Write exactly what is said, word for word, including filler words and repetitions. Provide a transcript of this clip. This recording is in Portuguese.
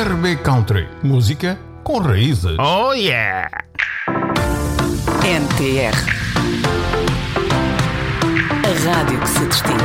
R B Country, música com raízes. Oh yeah! N T R, a rádio que se distingue.